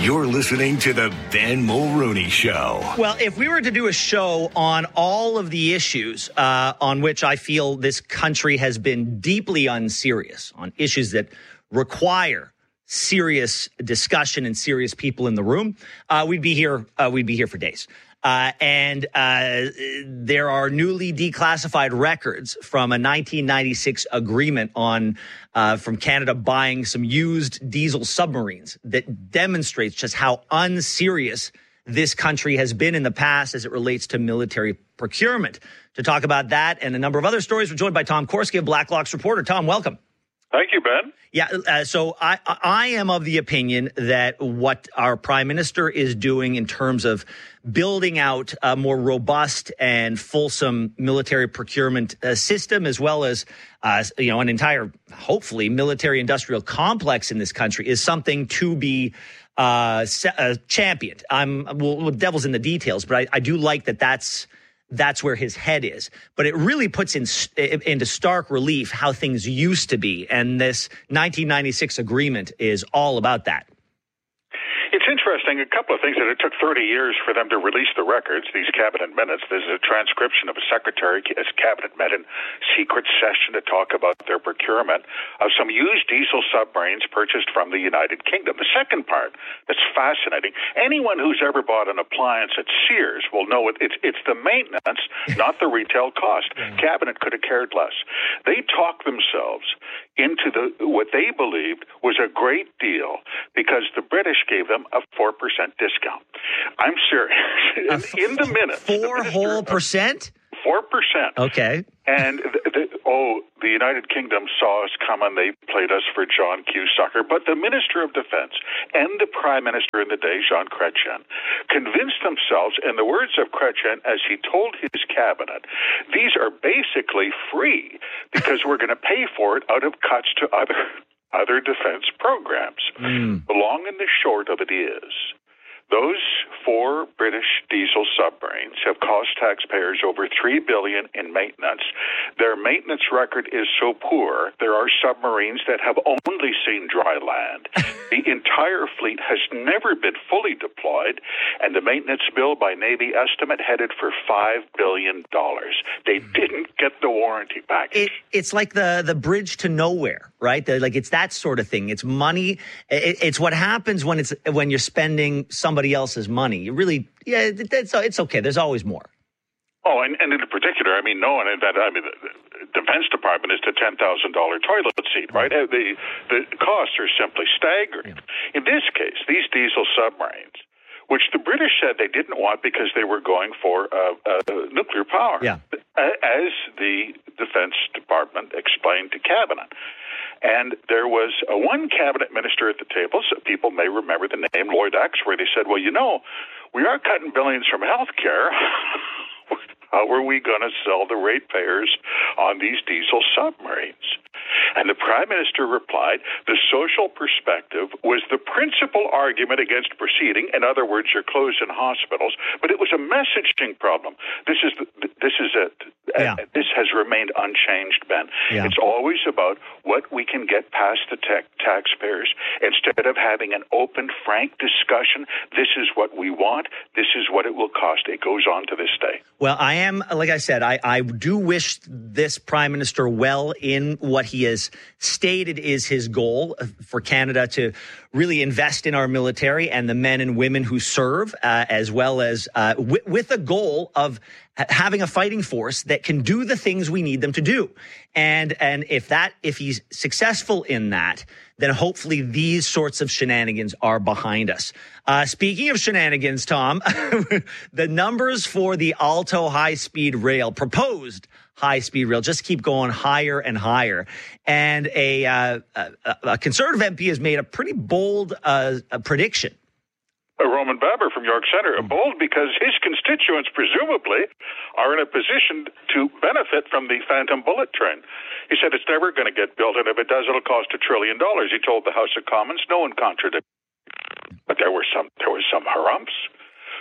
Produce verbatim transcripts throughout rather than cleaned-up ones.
You're listening to the Ben Mulrooney Show. Well, if we were to do a show on all of the issues uh, on which I feel this country has been deeply unserious, on issues that require serious discussion and serious people in the room, uh, we'd be here. Uh, we'd be here for days. Uh, and uh, there are newly declassified records from a nineteen ninety-six agreement on uh, from Canada buying some used diesel submarines that demonstrates just how unserious this country has been in the past as it relates to military procurement. To talk about that and a number of other stories, we're joined by Tom Korski of Blacklock's Reporter. Tom, welcome. Thank you, Ben. Yeah, uh, so I, I am of the opinion that what our prime minister is doing in terms of building out a more robust and fulsome military procurement uh, system, as well as uh, you know an entire, hopefully, military industrial complex in this country, is something to be uh, uh, championed. I'm well, well, devil's in the details, but I, I do like that. That's That's where his head is. But it really puts in, into stark relief how things used to be. And this nineteen ninety-six agreement is all about that. It's interesting. A couple of things that it took thirty years for them to release the records, these cabinet minutes. There's a transcription of a secretary as cabinet met in secret session to talk about their procurement of some used diesel submarines purchased from the United Kingdom. The second part that's fascinating, anyone who's ever bought an appliance at Sears will know it, it's, it's the maintenance, not the retail cost. Yeah. Cabinet could have cared less. They talked themselves into the what they believed was a great deal because the British gave them a four percent discount. I'm serious. In, f- in the minutes. Four the whole percent? Four percent. Okay. And, the, the, oh, the United Kingdom saw us coming. They played us for John Q. Sucker. But the Minister of Defense and the Prime Minister in the day, Jean Chrétien, convinced themselves, in the words of Chrétien, as he told his cabinet, these are basically free because we're going to pay for it out of cuts to other other defense programs. Mm. The long and the short of it is, those four British diesel submarines have cost taxpayers over three billion dollars in maintenance. Their maintenance record is so poor, there are submarines that have only seen dry land. The entire fleet has never been fully deployed, and the maintenance bill by Navy estimate headed for five billion dollars. They didn't get the warranty package. It, it's like the, the bridge to nowhere, right? The, like it's that sort of thing. It's money. It, it's what happens when it's when you're spending somebody else's money. You really, yeah, it's, it's okay. There's always more. Oh, and, and in particular, I mean, no one, that, I mean, the Defense Department is the ten thousand dollars toilet seat, right? The, the costs are simply staggering. Yeah. In this case, these diesel submarines, which the British said they didn't want because they were going for uh, uh, nuclear power, yeah. as the Defense Department explained to Cabinet. And there was a one cabinet minister at the table, so people may remember the name, Lloyd Axworthy, said, well, you know, we are cutting billions from health care. How are we going to sell the ratepayers on these diesel submarines? And the Prime Minister replied, the social perspective was the principal argument against proceeding. In other words, you're closed in hospitals. But it was a messaging problem. This is this is it. Yeah. This has remained unchanged, Ben. Yeah. It's always about what we can get past the tech taxpayers instead of having an open, frank discussion. This is what we want. This is what it will cost. It goes on to this day. Well, I am, like I said, I, I do wish this Prime Minister well in what he has stated is his goal for Canada to really invest in our military and the men and women who serve, uh, as well as uh, w- with a goal of having a fighting force that can do the things we need them to do. And and if that if he's successful in that, then hopefully these sorts of shenanigans are behind us. Uh, speaking of shenanigans, Tom, the numbers for the Alto high-speed rail, proposed high-speed rail, just keep going higher and higher. And a, uh, a, a Conservative M P has made a pretty bold uh, a prediction. Roman Baber from York Centre, bold because his constituents presumably are in a position to benefit from the Phantom Bullet train. He said it's never going to get built, and if it does, it'll cost a trillion dollars. He told the House of Commons. No one contradicted. But there were some there were some harumphs.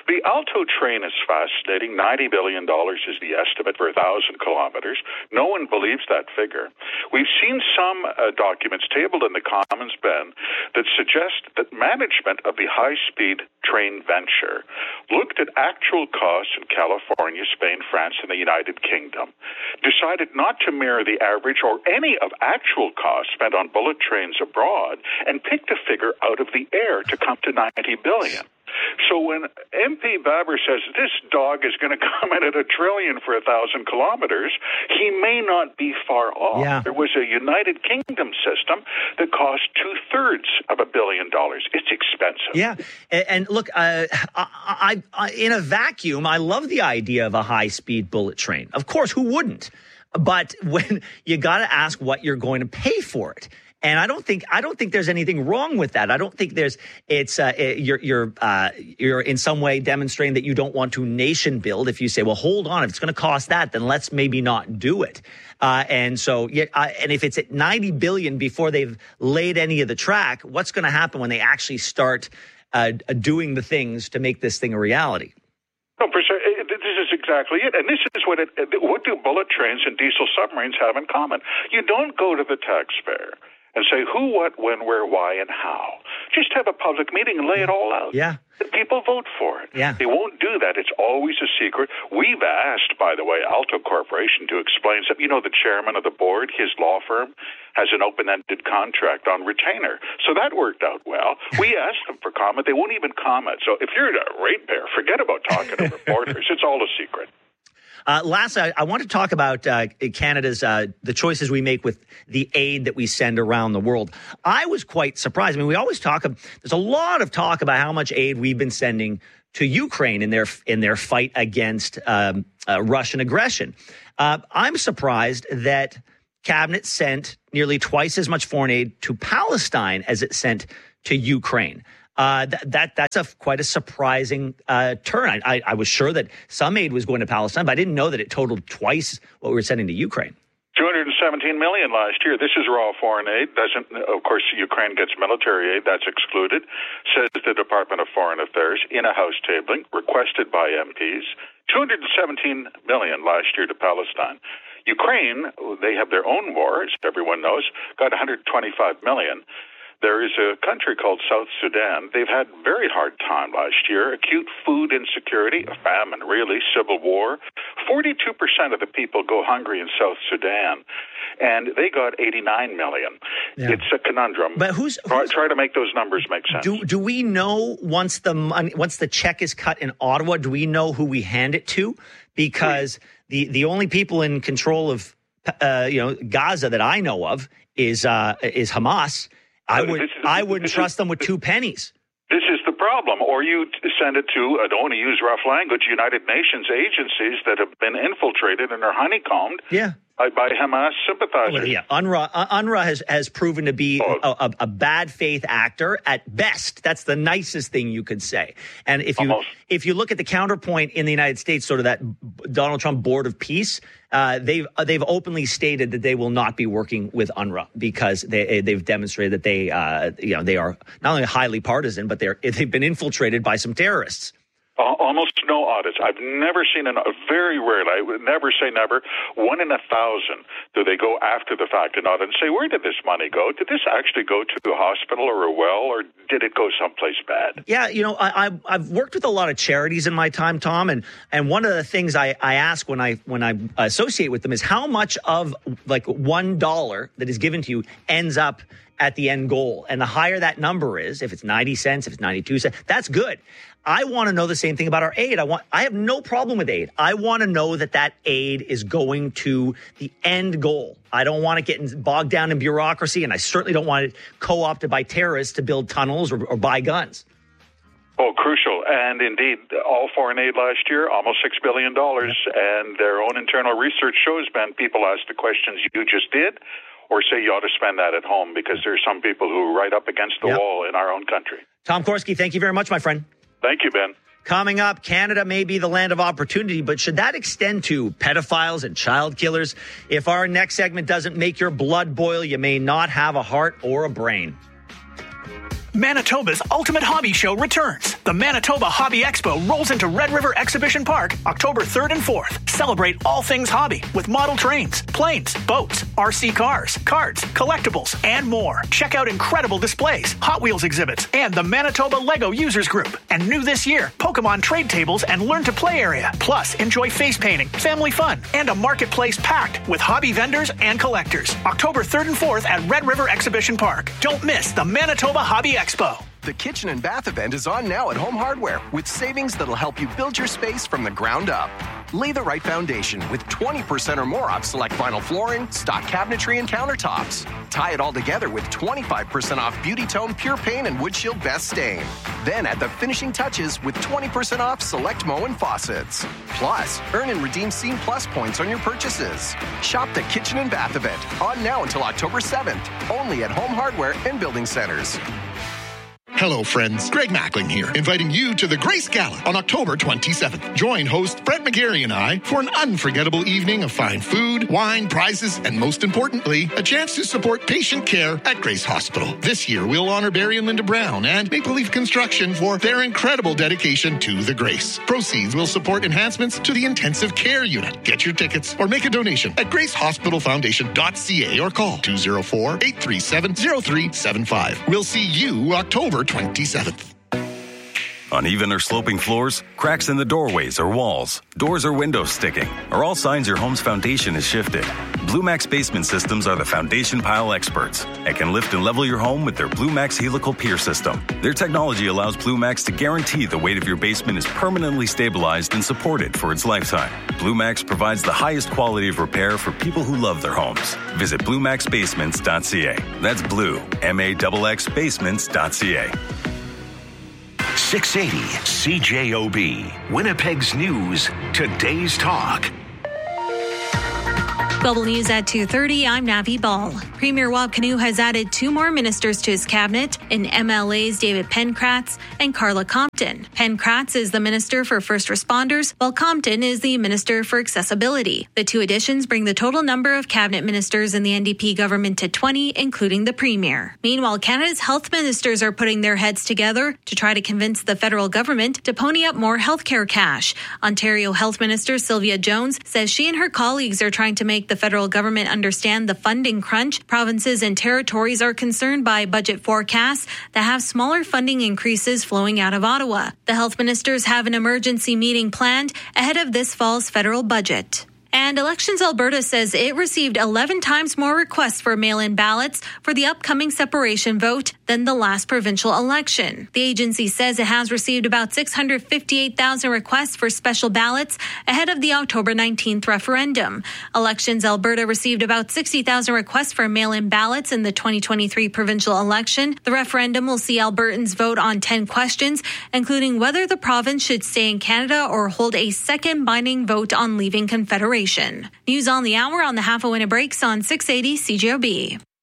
The Alto train is fascinating. ninety billion dollars is the estimate for one thousand kilometers. No one believes that figure. We've seen some uh, documents tabled in the Commons, Ben, that suggest that management of the high-speed train venture looked at actual costs in California, Spain, France, and the United Kingdom, decided not to mirror the average or any of actual costs spent on bullet trains abroad, and picked a figure out of the air to come to ninety billion dollars. So when M P Baber says this dog is going to come in at a trillion for a thousand kilometers, he may not be far off. Yeah. There was a United Kingdom system that cost two-thirds of a billion dollars. It's expensive. Yeah. And, and look, uh, I, I, in a vacuum, I love the idea of a high-speed bullet train. Of course, who wouldn't? But when you got to ask what you're going to pay for it. And I don't think I don't think there's anything wrong with that. I don't think there's it's uh, you're you're uh, you're in some way demonstrating that you don't want to nation build. If you say, well, hold on, if it's going to cost that, then let's maybe not do it. Uh, and so, yeah, uh, and if it's at ninety billion before they've laid any of the track, what's going to happen when they actually start uh, doing the things to make this thing a reality? No, for sure. This is exactly it. And this is what it, what do bullet trains and diesel submarines have in common? You don't go to the taxpayer and say who, what, when, where, why, and how. Just have a public meeting and lay it all out. Yeah. People vote for it. Yeah. They won't do that. It's always a secret. We've asked, by the way, Alto Corporation to explain something. You know, the chairman of the board, his law firm, has an open-ended contract on retainer. So that worked out well. We asked them for comment. They won't even comment. So if you're a ratepayer, forget about talking to reporters. It's all a secret. Uh, last, I, I want to talk about uh, Canada's uh, the choices we make with the aid that we send around the world. I was quite surprised. I mean, we always talk. There's a lot of talk about how much aid we've been sending to Ukraine in their in their fight against um, uh, Russian aggression. Uh, I'm surprised that Cabinet sent nearly twice as much foreign aid to Palestine as it sent to Ukraine. Uh, th- that that's a quite a surprising uh, turn. I, I, I was sure that some aid was going to Palestine, but I didn't know that it totaled twice what we were sending to Ukraine. two hundred seventeen million dollars last year. This is raw foreign aid. Doesn't, of course, Ukraine gets military aid. That's excluded, says the Department of Foreign Affairs in a House tabling requested by M Ps. two hundred seventeen million dollars last year to Palestine. Ukraine, they have their own war, as everyone knows, got one hundred twenty-five million dollars. There is a country called South Sudan. They've had a very hard time last year. Acute food insecurity, a famine, really, civil war. forty-two percent of the people go hungry in South Sudan, and they got eighty-nine million dollars. Yeah. It's a conundrum. But who's, who's try, try to make those numbers make sense. Do do we know once the money, once the check is cut in Ottawa, do we know who we hand it to? Because the, the only people in control of uh, you know Gaza that I know of is uh, is Hamas. I would is, I wouldn't trust is, them with two pennies. This is the problem. Or you send it to, I don't want to use rough language, United Nations agencies that have been infiltrated and are honeycombed yeah. by, by Hamas sympathizers. Well, yeah, UNRWA, uh, UNRWA has, has proven to be oh. a, a, a bad faith actor at best. That's the nicest thing you could say. And if you Almost. if you look at the counterpoint in the United States, sort of that Donald Trump Board of Peace, uh, they've uh, they've openly stated that they will not be working with UNRWA because they they've demonstrated that they uh, you know they are not only highly partisan, but they're they've been infiltrated by some terrorists. Almost no audits. I've never seen an, very rarely, I would never say never, one in a thousand do they go after the fact and audit and say, where did this money go? Did this actually go to a hospital or a well, or did it go someplace bad? Yeah, you know, I, I, I've worked with a lot of charities in my time, Tom, and, and one of the things I, I ask when I when I associate with them is how much of like one dollar that is given to you ends up at the end goal. And the higher that number is, if it's ninety cents, if it's ninety-two cents, that's good. I want to know the same thing about our aid. I want, I have no problem with aid. I want to know that that aid is going to the end goal. I don't want it getting bogged down in bureaucracy, and I certainly don't want it co-opted by terrorists to build tunnels or, or buy guns. Oh, crucial. And indeed, all foreign aid last year, almost six billion dollars. And their own internal research shows, Ben, people ask the questions you just did, or say you ought to spend that at home, because there's some people who are right up against the yep. wall in our own country. Tom Korski, thank you very much, my friend. Thank you, Ben. Coming up, Canada may be the land of opportunity, but should that extend to pedophiles and child killers? If our next segment doesn't make your blood boil, you may not have a heart or a brain. Manitoba's Ultimate Hobby Show returns The Manitoba Hobby Expo rolls into Red River Exhibition Park October third and fourth. Celebrate all things hobby with model trains, planes, boats, R C cars, cards, collectibles, and more. Check out incredible displays, Hot Wheels exhibits, and the Manitoba Lego Users Group. And new this year, Pokemon trade tables and learn to play area. Plus, enjoy face painting, family fun, and a marketplace packed with hobby vendors and collectors. October third and fourth at Red River Exhibition Park. Don't miss the Manitoba Hobby Expo. The Kitchen and Bath event is on now at Home Hardware with savings that'll help you build your space from the ground up. Lay the right foundation with twenty percent or more off select vinyl flooring, stock cabinetry, and countertops. Tie it all together with twenty-five percent off Beauty Tone Pure Paint and Wood Shield Best Stain. Then add the finishing touches with twenty percent off select Moen faucets. Plus, earn and redeem Scene Plus points on your purchases. Shop the Kitchen and Bath event on now until October seventh, only at Home Hardware and Building Centers. Hello, friends. Greg Mackling here, inviting you to the Grace Gala on October twenty-seventh. Join host Brett McGarry and I for an unforgettable evening of fine food, wine, prizes, and most importantly, a chance to support patient care at Grace Hospital. This year, we'll honor Barry and Linda Brown and Maple Leaf Construction for their incredible dedication to the Grace. Proceeds will support enhancements to the intensive care unit. Get your tickets or make a donation at grace hospital foundation dot c a or call two oh four, eight three seven, oh three seven five. We'll see you October twenty-seventh. Uneven or sloping floors, cracks in the doorways or walls, doors or windows sticking are all signs your home's foundation is shifted. Blue Max Basement Systems are the foundation pile experts and can lift and level your home with their Blue Max Helical Pier System. Their technology allows Blue Max to guarantee the weight of your basement is permanently stabilized and supported for its lifetime. Blue Max provides the highest quality of repair for people who love their homes. Visit blue max basements dot c a. That's blue, M A X X basements dot c a. six eighty C J O B, Winnipeg's News, Today's Talk. Global News at two thirty, I'm Navi Ball. Premier Wab Kinew has added two more ministers to his cabinet in M L As David Penkratz and Carla Compton. Penkratz is the Minister for First Responders, while Compton is the Minister for Accessibility. The two additions bring the total number of cabinet ministers in the N D P government to twenty, including the Premier. Meanwhile, Canada's health ministers are putting their heads together to try to convince the federal government to pony up more healthcare cash. Ontario Health Minister Sylvia Jones says she and her colleagues are trying to make the federal government understand the funding crunch. Provinces and territories are concerned by budget forecasts that have smaller funding increases flowing out of Ottawa. The health ministers have an emergency meeting planned ahead of this fall's federal budget. And Elections Alberta says it received eleven times more requests for mail-in ballots for the upcoming separation vote than the last provincial election. The agency says it has received about six hundred fifty-eight thousand requests for special ballots ahead of the October nineteenth referendum. Elections Alberta received about sixty thousand requests for mail-in ballots in the twenty twenty-three provincial election. The referendum will see Albertans vote on ten questions, including whether the province should stay in Canada or hold a second binding vote on leaving Confederation. News on the hour on the Half a Winner Breaks on six eighty C J O B.